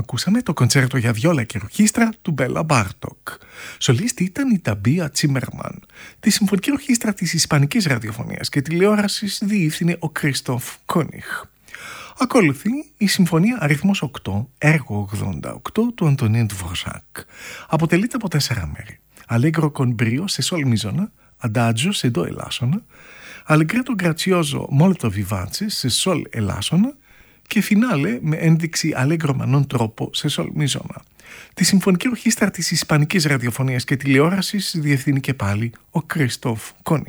Ακούσαμε το κοντσέρτο για βιόλα και ορχήστρα του Μπέλα Μπάρτοκ. Σολίστη ήταν η Ταμπία Τσίμερμαν. Τη συμφωνική ορχήστρα της Ισπανικής Ραδιοφωνίας και Τηλεόρασης διεύθυνε ο Κρίστοφ Κόνιχ. Ακολουθεί η συμφωνία αριθμός 8, έργο 88 του Αντωνίν Ντβορζάκ. Αποτελείται από 4 μέρη. Allegro con brio σε sol misona, adagio σε do ελάσσονα, allegretto grazioso molto vivace σε sol ελάσσονα και φινάλε με ένδειξη allegro ma non troppo σε sol misona. Τη συμφωνική ορχήστρα της Ισπανικής Ραδιοφωνίας και Τηλεόρασης διευθύνει και πάλι ο Κρίστοφ Κόνιχ.